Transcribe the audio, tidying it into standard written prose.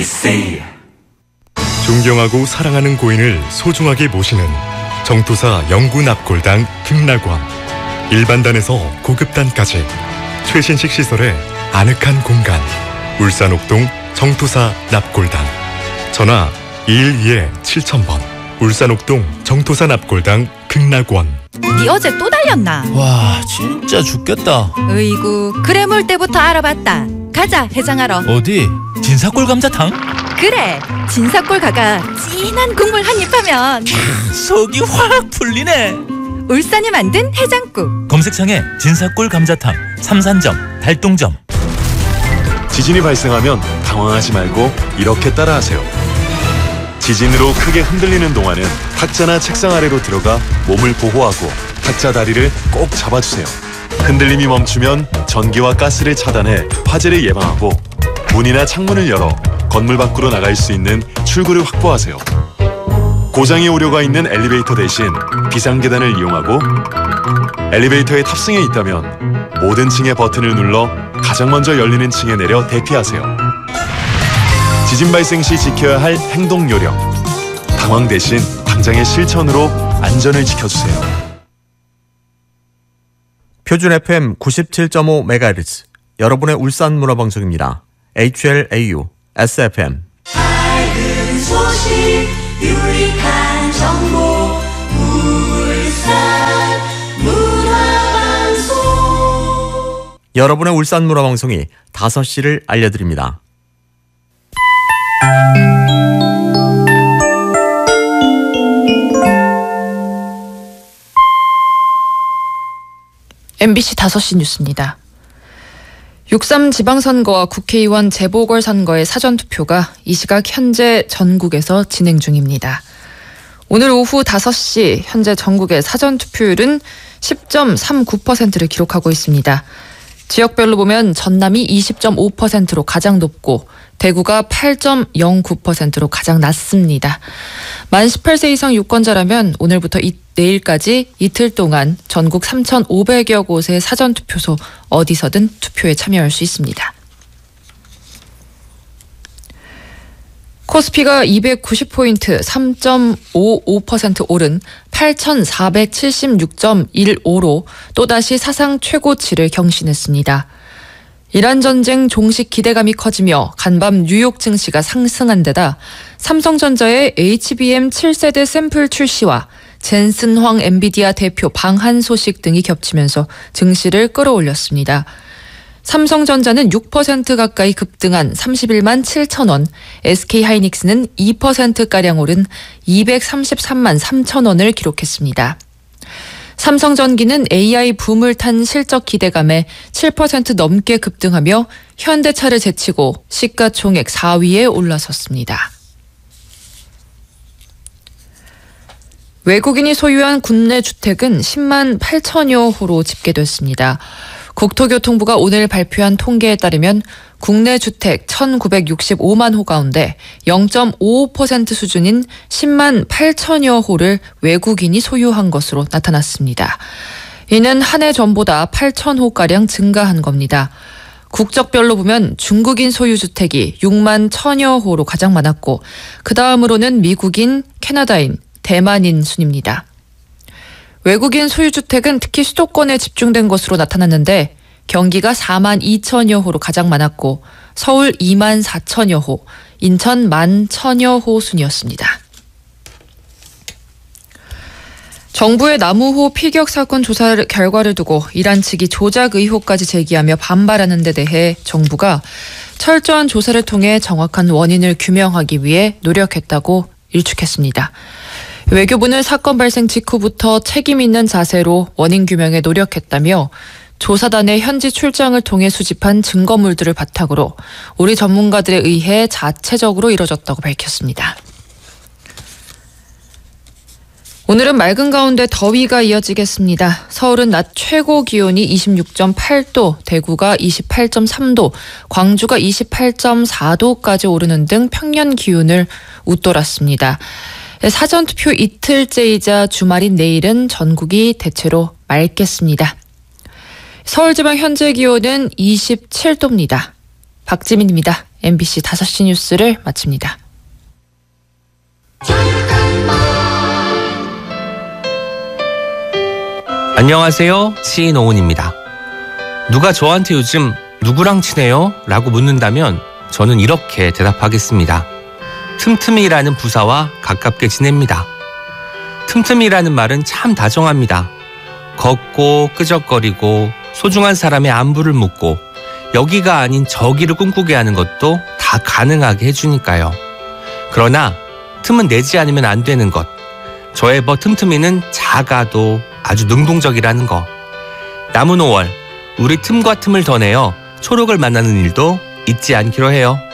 MBC. 존경하고 사랑하는 고인을 소중하게 모시는 정토사 영구납골당 극락원. 일반단에서 고급단까지 최신식 시설의 아늑한 공간. 울산 옥동 정토사 납골당. 전화 212-7000번. 울산 옥동 정토사 납골당 극락원. 니 어제 또 달렸나? 와, 진짜 죽겠다. 으이구, 그래물 때부터 알아봤다. 가자, 해장하러. 어디? 진사골 감자탕? 그래, 진사골 가가 진한 국물 한입 하면 속이 확 풀리네. 울산이 만든 해장국. 검색창에 진사골 감자탕, 삼산점, 달동점. 지진이 발생하면 당황하지 말고 이렇게 따라하세요. 지진으로 크게 흔들리는 동안은 탁자나 책상 아래로 들어가 몸을 보호하고 탁자 다리를 꼭 잡아주세요. 흔들림이 멈추면 전기와 가스를 차단해 화재를 예방하고 문이나 창문을 열어 건물 밖으로 나갈 수 있는 출구를 확보하세요. 고장이 오류가 있는 엘리베이터 대신 비상계단을 이용하고 엘리베이터에 탑승해 있다면 모든 층의 버튼을 눌러 가장 먼저 열리는 층에 내려 대피하세요. 지진 발생 시 지켜야 할 행동 요령. 당황 대신 당장의 실천으로 안전을 지켜주세요. 표준 FM 97.5MHz 여러분의 울산 문화방송입니다. HLAU SFM. 밝은 소식 유익한 정보 울산 문화방송. 여러분의 울산 문화방송이 5시를 알려드립니다. MBC 5시 뉴스입니다. 6.3 지방선거와 국회의원 재보궐선거의 사전투표가 이 시각 현재 전국에서 진행 중입니다. 오늘 오후 5시 현재 전국의 사전투표율은 10.39%를 기록하고 있습니다. 지역별로 보면 전남이 20.5%로 가장 높고 대구가 8.09%로 가장 낮습니다. 만 18세 이상 유권자라면 오늘부터 내일까지 이틀 동안 전국 3,500여 곳의 사전투표소 어디서든 투표에 참여할 수 있습니다. 코스피가 290포인트 3.55% 오른 8,476.15로 또다시 사상 최고치를 경신했습니다. 이란 전쟁 종식 기대감이 커지며 간밤 뉴욕 증시가 상승한 데다 삼성전자의 HBM 7세대 샘플 출시와 젠슨 황 엔비디아 대표 방한 소식 등이 겹치면서 증시를 끌어올렸습니다. 삼성전자는 6% 가까이 급등한 31만 7천 원, SK하이닉스는 2%가량 오른 233만 3천 원을 기록했습니다. 삼성전기는 AI 붐을 탄 실적 기대감에 7% 넘게 급등하며 현대차를 제치고 시가총액 4위에 올라섰습니다. 외국인이 소유한 국내 주택은 10만 8천여 호로 집계됐습니다. 국토교통부가 오늘 발표한 통계에 따르면 국내 주택 1,965만 호 가운데 0.55% 수준인 10만 8천여 호를 외국인이 소유한 것으로 나타났습니다. 이는 한 해 전보다 8천 호가량 증가한 겁니다. 국적별로 보면 중국인 소유 주택이 6만 1천여 호로 가장 많았고 그 다음으로는 미국인, 캐나다인, 대만인 순입니다. 외국인 소유주택은 특히 수도권에 집중된 것으로 나타났는데 경기가 4만 2천여 호로 가장 많았고 서울 2만 4천여 호, 인천 1만 1천여 호 순이었습니다. 정부의 남우호 피격 사건 조사 결과를 두고 이란 측이 조작 의혹까지 제기하며 반발하는 데 대해 정부가 철저한 조사를 통해 정확한 원인을 규명하기 위해 노력했다고 일축했습니다. 외교부는 사건 발생 직후부터 책임 있는 자세로 원인 규명에 노력했다며 조사단의 현지 출장을 통해 수집한 증거물들을 바탕으로 우리 전문가들에 의해 자체적으로 이뤄졌다고 밝혔습니다. 오늘은 맑은 가운데 더위가 이어지겠습니다. 서울은 낮 최고 기온이 26.8도, 대구가 28.3도, 광주가 28.4도까지 오르는 등 평년 기온을 웃돌았습니다. 사전투표 이틀째이자 주말인 내일은 전국이 대체로 맑겠습니다. 서울지방 현재 기온은 27도입니다. 박지민입니다. MBC 5시 뉴스를 마칩니다. 안녕하세요. 시인 오은입니다. 누가 저한테 요즘 누구랑 친해요? 라고 묻는다면 저는 이렇게 대답하겠습니다. 틈틈이라는 부사와 가깝게 지냅니다. 틈틈이라는 말은 참 다정합니다. 걷고 끄적거리고 소중한 사람의 안부를 묻고 여기가 아닌 저기를 꿈꾸게 하는 것도 다 가능하게 해주니까요. 그러나 틈은 내지 않으면 안 되는 것. 저의 틈틈이는 작아도 아주 능동적이라는 거. 남은 5월 우리 틈과 틈을 더 내어 초록을 만나는 일도 잊지 않기로 해요.